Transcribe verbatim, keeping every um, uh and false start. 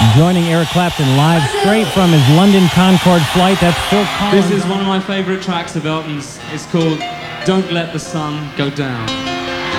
Joining Eric Clapton live straight from his London Concorde flight. That's Phil Collins. This is one of my favorite tracks of Elton's. It's called Don't Let the Sun Go Down.